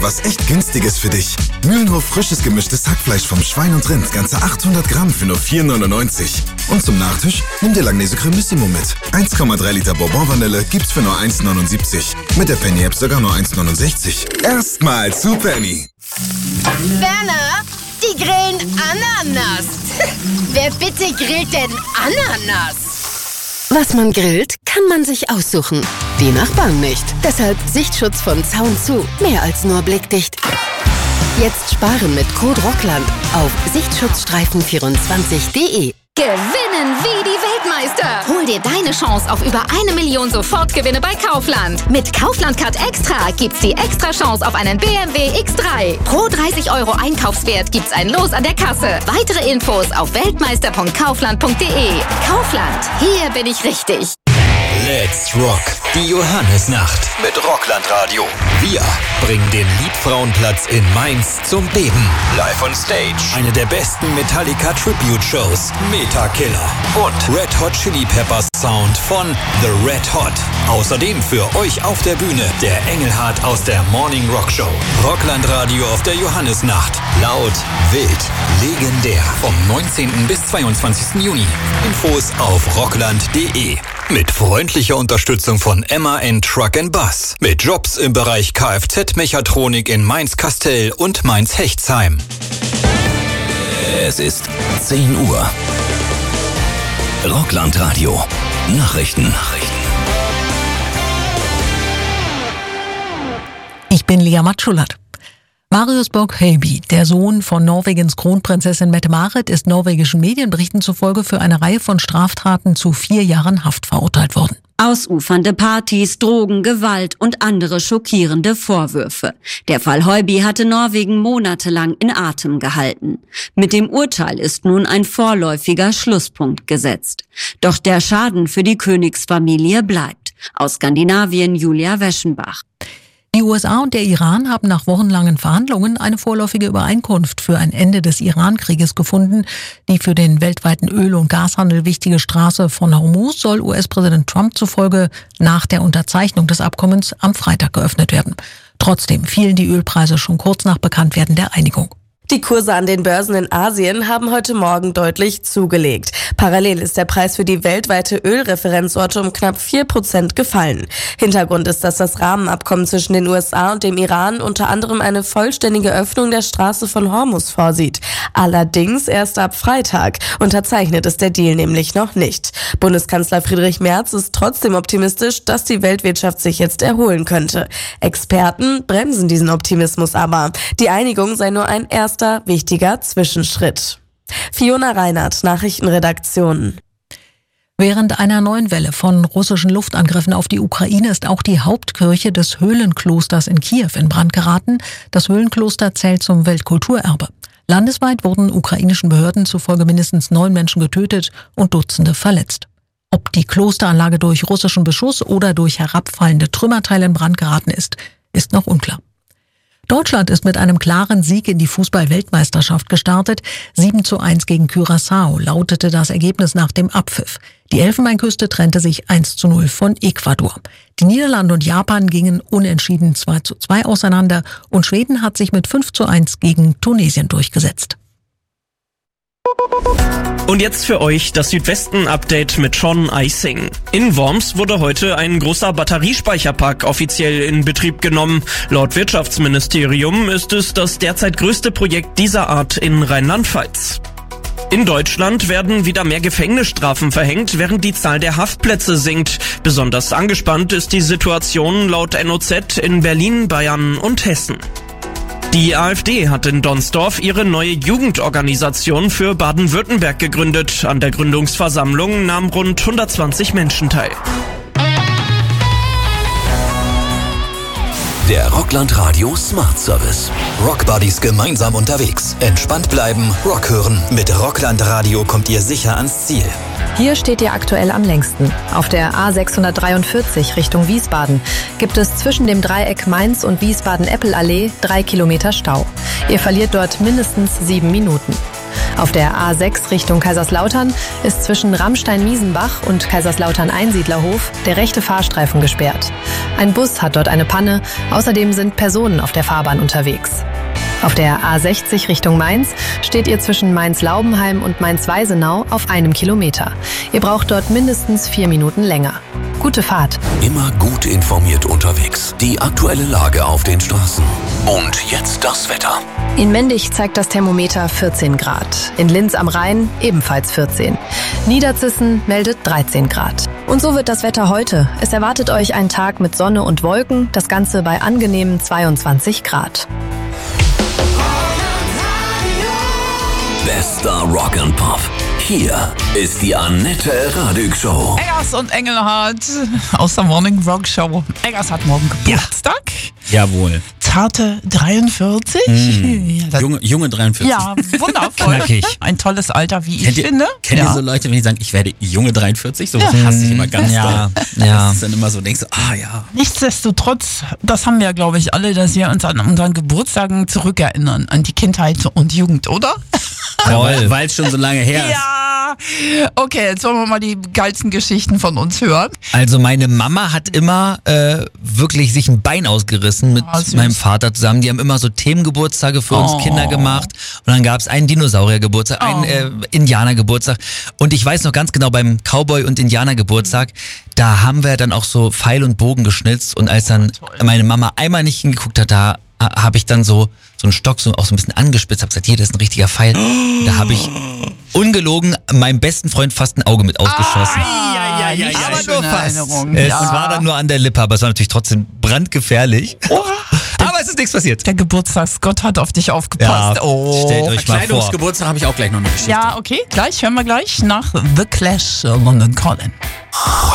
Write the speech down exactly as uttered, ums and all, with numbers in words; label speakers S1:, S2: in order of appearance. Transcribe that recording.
S1: Was echt günstiges für dich. Mühlenhof frisches gemischtes Hackfleisch vom Schwein und Rind. Ganze achthundert Gramm für nur vier neunundneunzig. Und zum Nachtisch nimm dir Langnese Cremissimo mit. eins Komma drei Liter Bourbon-Vanille gibt's für nur eins neunundsiebzig. Mit der Penny-App sogar nur eins neunundsechzig. Erstmal zu Penny.
S2: Werner, die grillen Ananas. Wer bitte grillt denn Ananas?
S3: Was man grillt, kann man sich aussuchen. Die Nachbarn nicht. Deshalb Sichtschutz von Zaun zu. Mehr als nur blickdicht. Jetzt sparen mit Code Rockland auf sichtschutzstreifen vierundzwanzig punkt de.
S4: Gewinnen wie die Weltmeister! Hol dir deine Chance auf über eine Million Sofortgewinne bei Kaufland. Mit Kaufland Card Extra gibt's die extra Chance auf einen B M W X drei. Pro dreißig Euro Einkaufswert gibt's ein Los an der Kasse. Weitere Infos auf weltmeister punkt kaufland punkt de. Kaufland, hier bin ich richtig.
S5: Let's Rock, die Johannesnacht mit Rockland Radio. Wir bringen den Liebfrauenplatz in Mainz zum Beben. Live on Stage eine der besten Metallica Tribute Shows, Metakiller und Red Hot Chili Peppers Sound von The Red Hot. Außerdem für euch auf der Bühne der Engelhardt aus der Morning Rock Show. Rockland Radio auf der Johannesnacht. Laut, wild, legendär. Vom neunzehnten bis zweiundzwanzigsten Juni. Infos auf rockland punkt de. Mit freundlicher Unterstützung von M A N Truck and Bus. Mit Jobs im Bereich Kfz-Mechatronik in Mainz-Kastel und Mainz-Hechtsheim. Es ist zehn Uhr. Rockland Radio. Nachrichten. Nachrichten.
S6: Ich bin Lea Matschulat. Marius Borg-Høiby, der Sohn von Norwegens Kronprinzessin Mette-Marit, ist norwegischen Medienberichten zufolge für eine Reihe von Straftaten zu vier Jahren Haft verurteilt worden.
S7: Ausufernde Partys, Drogen, Gewalt und andere schockierende Vorwürfe. Der Fall Høiby hatte Norwegen monatelang in Atem gehalten. Mit dem Urteil ist nun ein vorläufiger Schlusspunkt gesetzt. Doch der Schaden für die Königsfamilie bleibt. Aus Skandinavien Julia Weschenbach.
S6: Die U S A und der Iran haben nach wochenlangen Verhandlungen eine vorläufige Übereinkunft für ein Ende des Iran-Krieges gefunden. Die für den weltweiten Öl- und Gashandel wichtige Straße von Hormuz soll U S-Präsident Trump zufolge nach der Unterzeichnung des Abkommens am Freitag geöffnet werden. Trotzdem fielen die Ölpreise schon kurz nach Bekanntwerden der Einigung.
S8: Die Kurse an den Börsen in Asien haben heute Morgen deutlich zugelegt. Parallel ist der Preis für die weltweite Ölreferenzsorte um knapp vier Prozent gefallen. Hintergrund ist, dass das Rahmenabkommen zwischen den U S A und dem Iran unter anderem eine vollständige Öffnung der Straße von Hormuz vorsieht. Allerdings erst ab Freitag. Unterzeichnet ist der Deal nämlich noch nicht. Bundeskanzler Friedrich Merz ist trotzdem optimistisch, dass die Weltwirtschaft sich jetzt erholen könnte. Experten bremsen diesen Optimismus aber. Die Einigung sei nur ein erster wichtiger Zwischenschritt. Fiona Reinhardt, Nachrichtenredaktion.
S6: Während einer neuen Welle von russischen Luftangriffen auf die Ukraine ist auch die Hauptkirche des Höhlenklosters in Kiew in Brand geraten. Das Höhlenkloster zählt zum Weltkulturerbe. Landesweit wurden ukrainischen Behörden zufolge mindestens neun Menschen getötet und Dutzende verletzt. Ob die Klosteranlage durch russischen Beschuss oder durch herabfallende Trümmerteile in Brand geraten ist, ist noch unklar. Deutschland ist mit einem klaren Sieg in die Fußball-Weltmeisterschaft gestartet. sieben zu eins gegen Curaçao lautete das Ergebnis nach dem Abpfiff. Die Elfenbeinküste trennte sich eins zu null von Ecuador. Die Niederlande und Japan gingen unentschieden zwei zu zwei auseinander und Schweden hat sich mit fünf zu eins gegen Tunesien durchgesetzt.
S9: Und jetzt für euch das Südwesten-Update mit Sean Icing. In Worms wurde heute ein großer Batteriespeicherpark offiziell in Betrieb genommen. Laut Wirtschaftsministerium ist es das derzeit größte Projekt dieser Art in Rheinland-Pfalz. In Deutschland werden wieder mehr Gefängnisstrafen verhängt, während die Zahl der Haftplätze sinkt. Besonders angespannt ist die Situation laut N O Z in Berlin, Bayern und Hessen. Die AfD hat in Donsdorf ihre neue Jugendorganisation für Baden-Württemberg gegründet. An der Gründungsversammlung nahmen rund hundertzwanzig Menschen teil.
S5: Der Rockland Radio Smart Service. Rockbuddies gemeinsam unterwegs. Entspannt bleiben, Rock hören. Mit Rockland Radio kommt ihr sicher ans Ziel.
S10: Hier steht ihr aktuell am längsten. Auf der A sechshundertdreiundvierzig Richtung Wiesbaden gibt es zwischen dem Dreieck Mainz und Wiesbaden-Eppel-Allee drei Kilometer Stau. Ihr verliert dort mindestens sieben Minuten. Auf der A sechs Richtung Kaiserslautern ist zwischen Rammstein-Miesenbach und Kaiserslautern-Einsiedlerhof der rechte Fahrstreifen gesperrt. Ein Bus hat dort eine Panne, außerdem sind Personen auf der Fahrbahn unterwegs. Auf der A sechzig Richtung Mainz steht ihr zwischen Mainz-Laubenheim und Mainz-Weisenau auf einem Kilometer. Ihr braucht dort mindestens vier Minuten länger. Gute Fahrt.
S5: Immer gut informiert unterwegs. Die aktuelle Lage auf den Straßen. Und jetzt das Wetter.
S10: In Mendig zeigt das Thermometer vierzehn Grad. In Linz am Rhein ebenfalls vierzehn. Niederzissen meldet dreizehn Grad. Und so wird das Wetter heute. Es erwartet euch ein Tag mit Sonne und Wolken, das Ganze bei angenehmen zweiundzwanzig Grad.
S5: Bester Rock and Pop. Hier ist die Annette Radig Show.
S11: Eggers und Engelhardt aus der Morning Rock Show. Eggers hat morgen Geburtstag.
S12: Ja. Jawohl.
S11: Zarte dreiundvierzig.
S12: Mm. Ja, junge, junge dreiundvierzig.
S11: Ja, wundervoll.
S12: Knackig.
S11: Ein tolles Alter, wie ich
S12: kennt ihr,
S11: finde.
S12: Kennt
S11: ja.
S12: ihr so Leute, wenn die sagen, ich werde junge dreiundvierzig? So
S11: ja.
S12: hasse ich immer ganz
S11: ja.
S12: doll. Ja. Das ist dann immer so, denkst du, ah ja.
S11: Nichtsdestotrotz, das haben wir, glaube ich, alle, dass wir uns an unseren Geburtstagen zurückerinnern, an die Kindheit und Jugend, oder?
S12: Toll, weil es schon so lange her ist.
S11: Ja, okay, jetzt wollen wir mal die geilsten Geschichten von uns hören.
S12: Also meine Mama hat immer äh, wirklich sich ein Bein ausgerissen mit
S11: oh,
S12: meinem Vater zusammen. Die haben immer so Themengeburtstage für uns
S11: oh.
S12: Kinder gemacht. Und dann gab es einen Dinosauriergeburtstag, oh. einen äh, Indianergeburtstag. Und ich weiß noch ganz genau, beim Cowboy- und Indianergeburtstag, da haben wir dann auch so Pfeil und Bogen geschnitzt. Und als dann meine Mama einmal nicht hingeguckt hat, da habe ich dann so so einen Stock so auch so ein bisschen angespitzt, habe gesagt, hier, das ist ein richtiger Pfeil. Oh. Da habe ich ungelogen meinem besten Freund fast ein Auge mit ausgeschossen.
S11: Ah, ja, ja, ja,
S12: aber
S11: ja,
S12: nur fast.
S11: Erinnerung.
S12: Es
S11: ja.
S12: war dann nur an der Lippe, aber es war natürlich trotzdem brandgefährlich. Oh. Aber es ist nichts passiert.
S11: Der Geburtstagsgott hat auf dich aufgepasst.
S12: Ja,
S11: oh.
S12: Stellt euch mal vor.
S13: Kleidungsgeburtstag habe ich auch gleich noch eine Geschichte.
S11: Ja, okay, gleich, hören wir gleich nach The Clash, London Calling.